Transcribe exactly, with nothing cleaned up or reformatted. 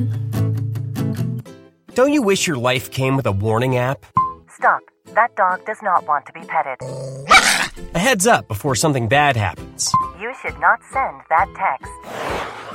Don't you wish your life came with a warning app? Stop. That dog does not want to be petted. A heads up before something bad happens. You should not send that text.